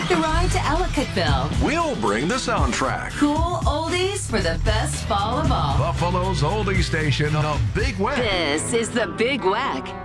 Take the ride to Ellicottville. We'll bring the soundtrack. Cool oldies for the best fall of all. Buffalo's oldie station, The Big Wack. This is the Big Wack.